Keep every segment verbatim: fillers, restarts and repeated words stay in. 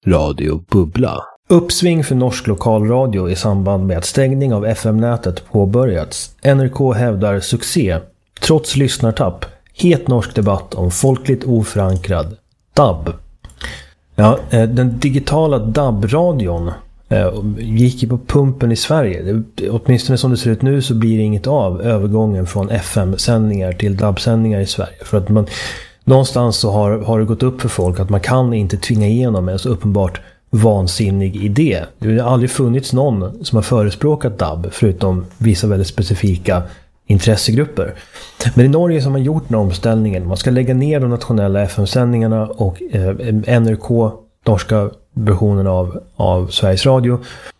Radio Bubbla. Uppsving för norsk lokalradio i samband med att stängning av F M-nätet påbörjats. N R K hävdar succé, trots lyssnartapp. Het norsk debatt om folkligt oförankrad D A B. Ja, den digitala D A B-radion gick ju på pumpen i Sverige. Åtminstone som det ser ut nu så blir det inget av övergången från F M-sändningar till D A B-sändningar i Sverige. För att man, någonstans så har, har det gått upp för folk att man kan inte tvinga igenom en så uppenbart vansinnig idé. Det har aldrig funnits någon som har förespråkat D A B förutom vissa väldigt specifika intressegrupper. Men i Norge så har man gjort den omställningen. Man ska lägga ner de nationella F M-sändningarna och eh, N R K, norska versionen av, av Sveriges Radio,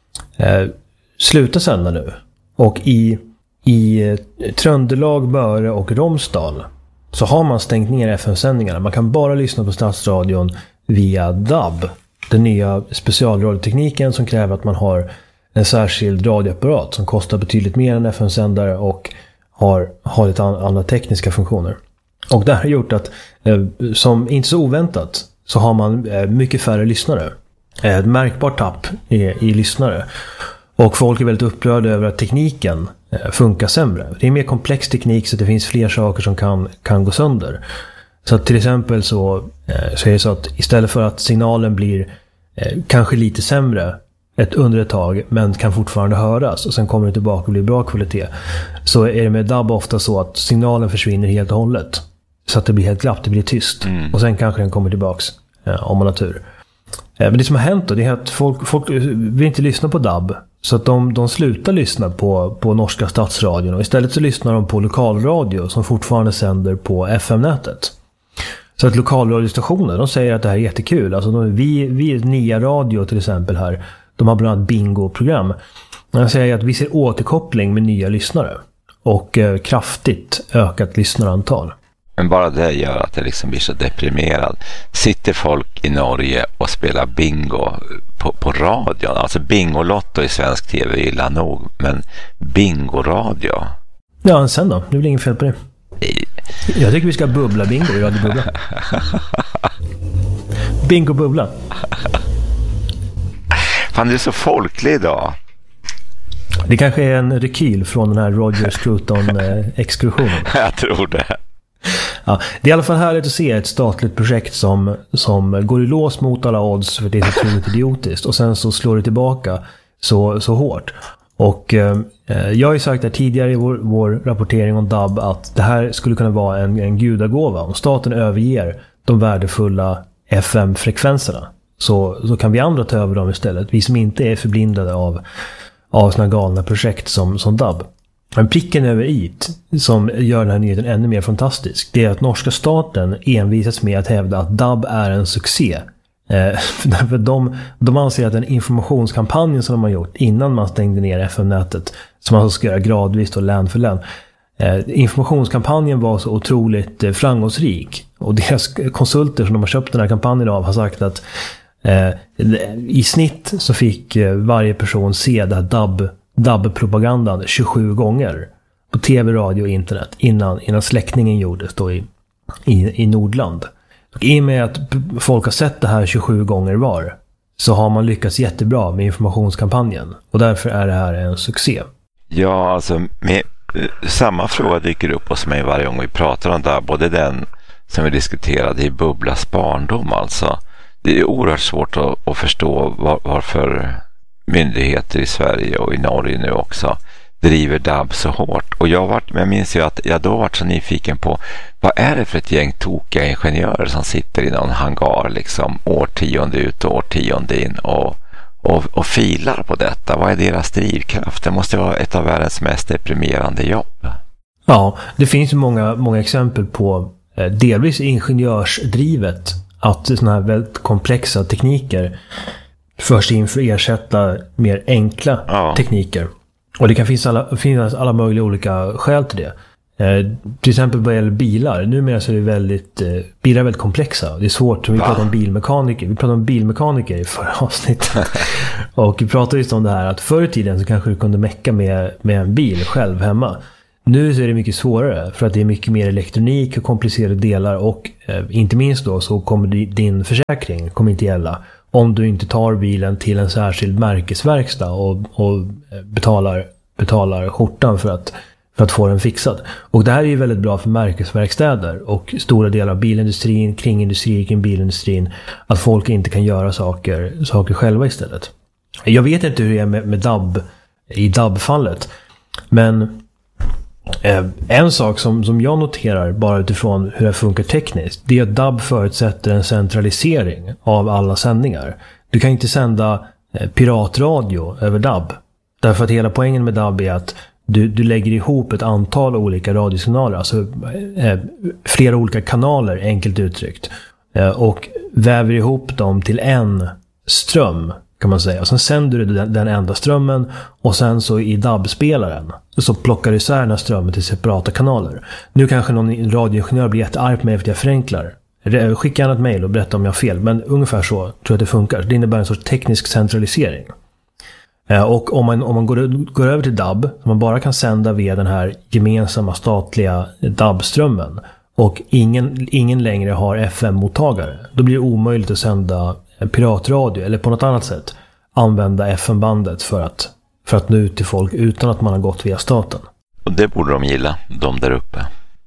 eh, sluta sända nu. Och i, i eh, Tröndelag, Møre och Romsdal så har man stängt ner F M-sändningarna. Man kan bara lyssna på stadsradion via D A B. Den nya specialradiotekniken som kräver att man har en särskild radioapparat som kostar betydligt mer än F M-sändare och har, har lite andra tekniska funktioner. Och det här har gjort att, eh, som inte så oväntat, så har man eh, mycket färre lyssnare. Eh, ett märkbart tapp i, i lyssnare. Och folk är väldigt upprörda över att tekniken eh, funkar sämre. Det är mer komplex teknik så det finns fler saker som kan, kan gå sönder. Så att till exempel så, eh, så är det så att istället för att signalen blir eh, kanske lite sämre ett under ett tag men kan fortfarande höras och sen kommer det tillbaka och blir bra kvalitet, så är det med D A B ofta så att signalen försvinner helt och hållet så att det blir helt glapp, det blir tyst mm. och sen kanske den kommer tillbaks eh, om man har tur. Eh, men det som har hänt då, det är att folk, folk vill inte lyssna på D A B så att de, de slutar lyssna på, på norska stadsradion och istället så lyssnar de på lokalradio som fortfarande sänder på F M-nätet. Så att lokalradiostationer, de säger att det här är jättekul. Alltså de, vi, vi Nya Radio till exempel här, de har bland annat bingo-program. De säger att vi ser återkoppling med nya lyssnare och eh, kraftigt ökat lyssnarantal. Men bara det gör att det liksom blir så deprimerad. Sitter folk i Norge och spelar bingo på, på radion? Alltså bingolotto i svensk tv är illa nog, men bingo-radio? Ja, sen då. Det blir ingen fel på det. Jag tycker vi ska bubbla bingo i Radio Bubbla. Bingo bubbla. Fan, det är så folklig idag. Det kanske är en rekyl från den här Roger Scruton-exkursionen. Jag tror det. Ja, det är i alla fall härligt att se ett statligt projekt som, som går i lås mot alla odds för det är så otroligt idiotiskt. Och sen så slår det tillbaka så, så hårt. Och eh, jag har ju sagt där tidigare i vår, vår rapportering om D A B att det här skulle kunna vara en, en gudagåva. Om staten överger de värdefulla F M-frekvenserna så, så kan vi andra ta över dem istället. Vi som inte är förblindade av, av såna galna projekt som, som D A B. Men pricken över it som gör den här nyheten ännu mer fantastisk, det är att norska staten envisas med att hävda att D A B är en succé. Eh, för de, de anser att den informationskampanjen som de har gjort innan man stängde ner F M-nätet, som man ska göra gradvis och län för län, eh, informationskampanjen var så otroligt eh, framgångsrik och deras konsulter som de har köpt den här kampanjen av har sagt att eh, i snitt så fick eh, varje person se det här D A B, D A B-propagandan tjugosju gånger på tv, radio och internet innan, innan släckningen gjordes då i, i, i Nordland. Och i och med att folk har sett det här tjugosju gånger var så har man lyckats jättebra med informationskampanjen. Och därför är det här en succé. Ja, alltså med, samma fråga dyker upp hos mig varje gång vi pratar om det här. Både den som vi diskuterade i Bubblas barndom alltså. Det är oerhört svårt att, att förstå var, varför myndigheter i Sverige och i Norge nu också driver D A B så hårt. Och jag, var, jag minns ju att jag då var så nyfiken på vad är det för ett gäng tokiga ingenjörer som sitter i någon hangar liksom årtionde ut och årtionde in och, och, och filar på detta. Vad är deras drivkraft? Det måste vara ett av världens mest deprimerande jobb. Ja, det finns ju många, många exempel på eh, delvis ingenjörsdrivet att sådana här väldigt komplexa tekniker förs in för att ersätta mer enkla ja. tekniker. Och det kan finnas alla, finnas alla möjliga olika skäl till det. Eh, till exempel vad gäller bilar. Numera så är det väldigt, eh, bilar är väldigt komplexa. Det är svårt. Vi pratar om bilmekaniker. Vi pratar om bilmekaniker i förra avsnittet. Och vi pratade just om det här att förr i tiden så kanske du kunde mecka med, med en bil själv hemma. Nu så är det mycket svårare för att det är mycket mer elektronik och komplicerade delar och eh, inte minst då så kommer din försäkring kommer inte gälla om du inte tar bilen till en särskild märkesverkstad och, och betalar, betalar skjortan för att, för att få den fixad. Och det här är ju väldigt bra för märkesverkstäder och stora delar av bilindustrin, kring industrin, kring bilindustrin, att folk inte kan göra saker, saker själva istället. Jag vet inte hur det är med, med D A B i D A B-fallet, men eh, en sak som, som jag noterar bara utifrån hur det funkar tekniskt, det är att D A B förutsätter en centralisering av alla sändningar. Du kan inte sända eh, piratradio över D A B, därför att hela poängen med D A B är att du, du lägger ihop ett antal olika radiokanaler, alltså eh, flera olika kanaler enkelt uttryckt, eh, och väver ihop dem till en ström, kan man säga. Och sen sänder du den, den enda strömmen, och sen så i D A B-spelaren så plockar du isär den här strömmen till separata kanaler. Nu kanske någon radioingenjör blir jättearg på mig för att jag förenklar. Skicka gärna ett mejl och berätta om jag har fel, men ungefär så tror jag att det funkar. Det innebär en sorts teknisk centralisering. Och om man, om man går, går över till D A B, så man bara kan sända via den här gemensamma statliga D A B-strömmen, och ingen, ingen längre har F M-mottagare, då blir det omöjligt att sända piratradio eller på något annat sätt använda F M-bandet för att, för att nå ut till folk utan att man har gått via staten. Och det borde de gilla, de där uppe.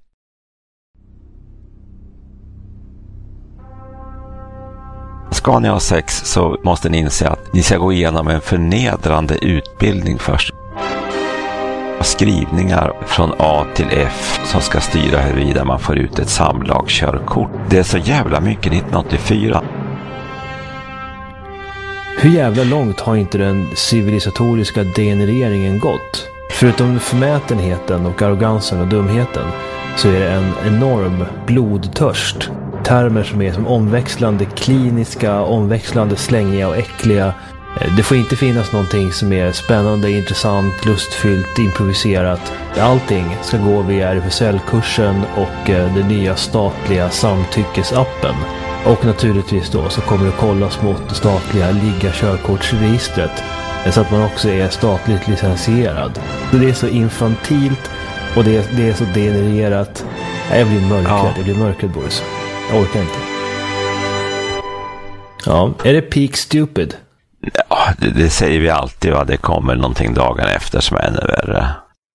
Ska ni ha sex så måste ni inse att ni ska gå igenom en förnedrande utbildning först. Skrivningar från A till F som ska styra huruvida man får ut ett samlagskörkort. Det är så jävla mycket nittonhundraåttiofyra. Hur jävla långt har inte den civilisatoriska degenereringen gått? Förutom förmätenheten och arrogansen och dumheten så är det en enorm blodtörst. Termer som är som omväxlande kliniska, omväxlande slängiga och äckliga. Det får inte finnas någonting som är spännande, intressant, lustfyllt, improviserat. Allting ska gå via R F S L-kursen och den nya statliga samtyckesappen. Och naturligtvis då så kommer det kollas mot det statliga ligga-körkortsregistret, så att man också är statligt licensierad. Så det är så infantilt och det är, det är så degenererat. Jag blir mörkrädd, ja. jag blir mörkrädd, Boris. Jag orkar inte. Ja, är det peak stupid? Ja, det, det säger vi alltid, va? Det kommer någonting dagen efter som är ännu värre.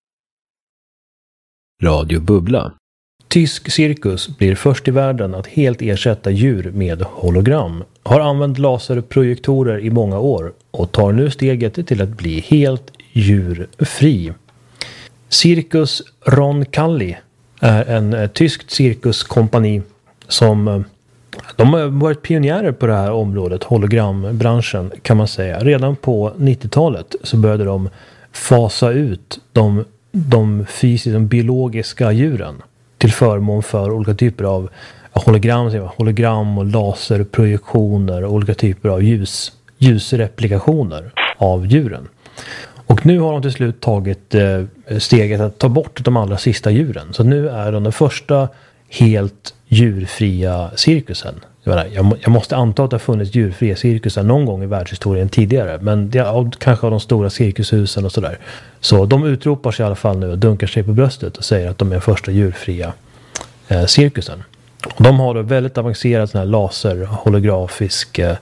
Radio Bubbla. Tysk cirkus blir först i världen att helt ersätta djur med hologram. Har använt laserprojektorer i många år och tar nu steget till att bli helt djurfri. Cirkus Roncalli är en tysk cirkuskompani som de har varit pionjärer på det här området, hologrambranschen kan man säga. Redan på nittiotalet så började de fasa ut de, de fysiska, de biologiska djuren till förmån för olika typer av hologram, hologram och laserprojektioner och olika typer av ljus, ljusreplikationer av djuren. Och nu har de till slut tagit eh, steget att ta bort de allra sista djuren. Så nu är de den första helt djurfria cirkusen. Jag, menar, jag, jag måste anta att det har funnits djurfria cirkuser någon gång i världshistorien tidigare. Men det är kanske av de stora cirkushusen och sådär. Så de utropar sig i alla fall nu och dunkar sig på bröstet och säger att de är första djurfria eh, cirkusen. Och de har då väldigt avancerad sån här laserholografisk eh,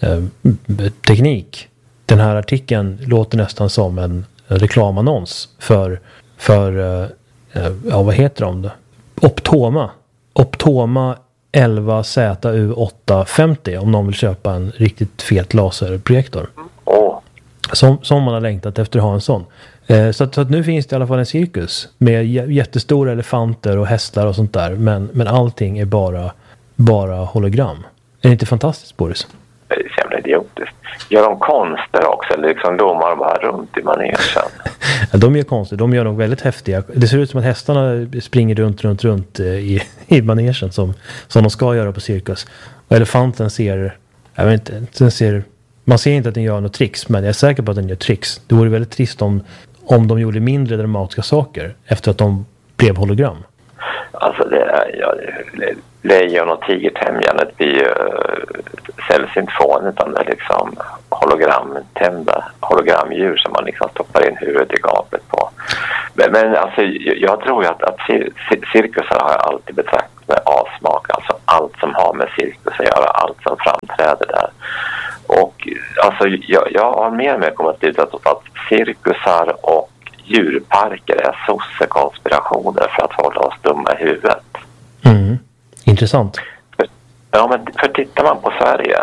teknik. Den här artikeln låter nästan som en reklamannons för, för eh, ja, vad heter de då? Optoma. Optoma elva Z U åtta femtio om någon vill köpa en riktigt fet laserprojektor. Oh. Som, som man har längtat efter att ha en sån. Eh, så, att, så att nu finns det i alla fall en cirkus med j- jättestora elefanter och hästar och sånt där. Men, men allting är bara, bara hologram. Är det inte fantastiskt, Boris? Det är jävla idiotiskt. Gör de konster också? Eller liksom domar bara runt i manegen? De gör konster. De gör nog väldigt häftiga. Det ser ut som att hästarna springer runt, runt, runt i, i manegen som, som de ska göra på cirkus. Och elefanten ser, jag vet inte, den ser, man ser inte att den gör något tricks, men jag är säker på att den gör tricks. Det vore väldigt trist om, om de gjorde mindre dramatiska saker efter att de blev hologram. Alltså det är, ja, Lejon och Tigertämjandet blir ju sällsynt fån, utan det är liksom hologramtända hologramdjur som man liksom stoppar in huvudet i gapet på. Men, men alltså jag tror ju att, att cir- cirkusar har jag alltid betraktat med avsmak, alltså allt som har med cirkus att göra, allt som framträder där. och alltså, jag, jag har mer och mer kommit ut att, att cirkusar och djurparker är sossekonspirationer för att hålla oss dumma i huvudet. Mm. Intressant. För, ja, men för tittar man på Sverige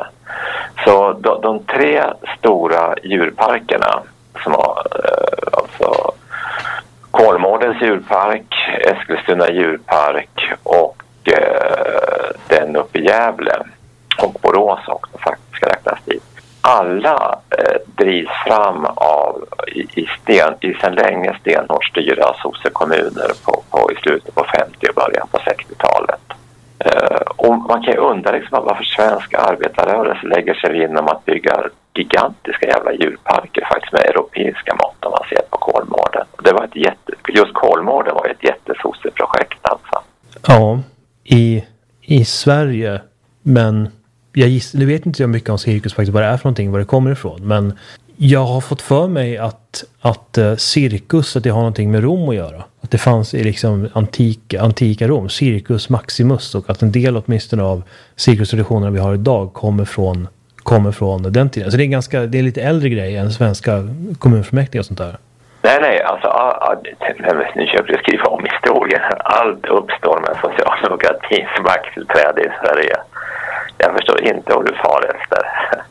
så de, de tre stora djurparkerna som har eh, alltså Kolmårdens djurpark, Eskilstuna djurpark och eh, den uppe i Gävle och Borås också faktiskt ska räknas dit. Alla eh, drivs fram av i, i, sten, i sedan länge stenhårt styra av sossekommuner på, på, i slutet på femtio och början på sextiotalet. Eh, och man kan ju undra liksom varför svensk arbetarrörelse lägger sig in om att bygga gigantiska jävla djurparker faktiskt med europeiska mått om man ser på Kolmården. Det var ett jätte, just Kolmården var ett jättesosseprojekt alltså. Ja, i, i Sverige, men jag giss, nu vet inte jag mycket om cirkus faktiskt, vad det är för någonting, var det kommer ifrån, men jag har fått för mig att, att uh, cirkus, att det har någonting med Rom att göra. Att det fanns i liksom antika, antika Rom, Circus Maximus, och att en del åtminstone av cirkustraditionerna vi har idag kommer från, kommer från den tiden. Så det är, ganska, det är lite äldre grej än svenska kommunfullmäktige och sånt där. Nej, nej, alltså nu köper jag skriva om historien. Allt uppstår med socialdemokratins makttillträde i Sverige. Jag förstår inte vad du far efter.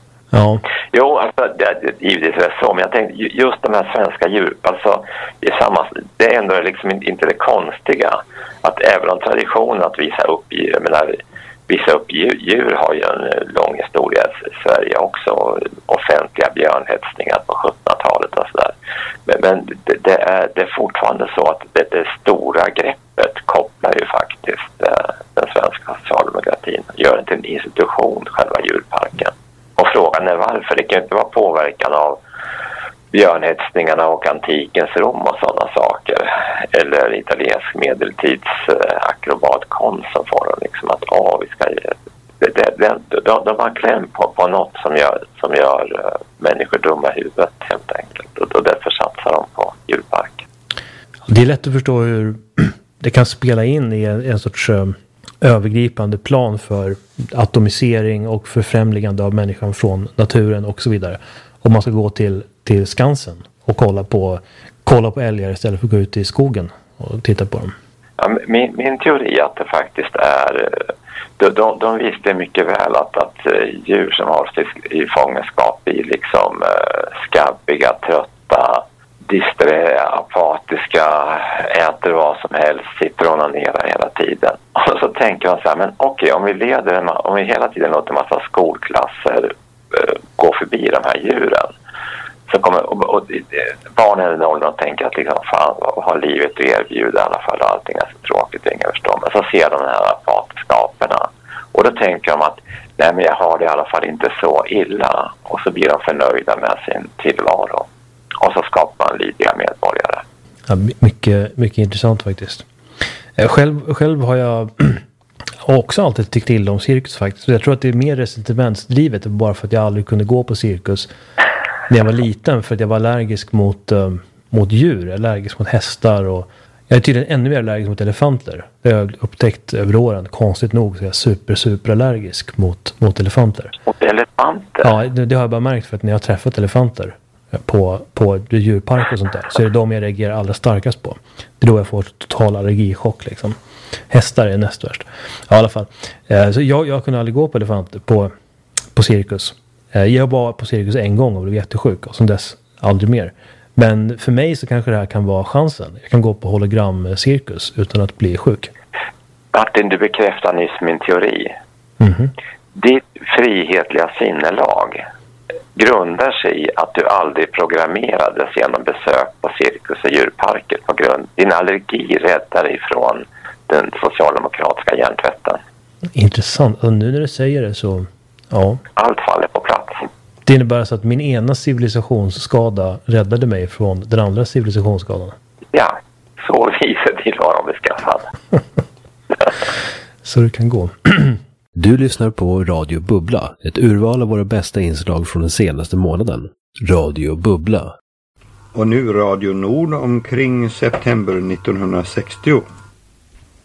Ja. Jo, alltså det, det, givetvis är det så, men jag tänkte just de här svenska djur, alltså det är, samma, det är ändå liksom inte det konstiga att även om traditionen att visa upp djur, jag menar, visa upp djur, djur har ju en lång historia i Sverige också, offentliga björnhetsningar på sjuttonhundratalet och sådär. Men, men det, det, är, det är fortfarande så att det, det stora greppet kopplar ju faktiskt eh, den svenska socialdemokratin, gör det till en institution, själva djurparken. Och frågan är varför. Det kan inte vara påverkan av björnhetsningarna och antikens Rom och sådana saker. Eller italiensk medeltids eh, akrobatkonst som får dem liksom att ah, vi ska, det, det, det, de, de har kläm på, på något som gör, som gör uh, människor dumma i huvudet helt enkelt. Och, och därför satsar de på djurpark. Det är lätt att förstå hur det kan spela in i en, en sorts uh, övergripande plan för atomisering och förfrämligande av människan från naturen och så vidare. Om man ska gå till, till Skansen och kolla på, kolla på älgar istället för att gå ut i skogen och titta på dem. Ja, min, min teori är att det faktiskt är, de, de, de visste mycket väl att, att djur som har i fångenskap i liksom skabbiga, trötta, disträ, apatiska, äter vad som helst, sitter och onanerar hela tiden. Och så tänker man så här, men okej, om vi leder en, om vi hela tiden låter en massa skolklasser uh, gå förbi de här djuren, så kommer och, och, och, barnen i åldern och tänker att liksom, fan, vad har livet att erbjuda i alla fall, allting är så tråkigt och ingen förstår. Men så ser de de här apatskaperna och då tänker de att nej, men jag har det i alla fall inte så illa, och så blir de förnöjda med sin tillvaro. Och så skapar man lydiga medborgare. Ja, mycket, mycket intressant faktiskt. Själv, själv har jag också alltid tyckt till om cirkus faktiskt. Jag tror att det är mer resentimentsdrivet bara för att jag aldrig kunde gå på cirkus när jag var liten. För att jag var allergisk mot, um, mot djur. Allergisk mot hästar. Och jag är tydligen ännu mer allergisk mot elefanter. Det har jag upptäckt över åren. Konstigt nog så är jag super, super allergisk mot, mot elefanter. Mot elefanter? Ja, det, det har jag bara märkt för att när jag har träffat elefanter på, på djurpark och sånt där, så är det de jag reagerar allra starkast på. Det är då jag får total allergichock liksom. Hästar är näst värst. Ja, i alla fall. Eh, så jag, jag kunde aldrig gå på elefanter på, på cirkus. Eh, jag var på cirkus en gång och blev jättesjuk, och som dess aldrig mer. Men för mig så kanske det här kan vara chansen. Jag kan gå på hologramcirkus utan att bli sjuk. Martin, du bekräftar nyss min teori. Mm-hmm. Ditt frihetliga sinnelag grundar sig i att du aldrig programmerades genom besök på cirkus och djurparker på grund. Din allergi räddar dig från den socialdemokratiska hjärntvätten. Intressant. Och nu när du säger det så, ja. Allt faller på plats. Det innebär alltså att min ena civilisationsskada räddade mig från den andra civilisationsskadan. Ja, så visar till vad de beskaffad. Så det kan gå. Du lyssnar på Radio Bubbla, ett urval av våra bästa inslag från den senaste månaden. Radio Bubbla. Och nu Radio Nord omkring september nittonhundrasextio.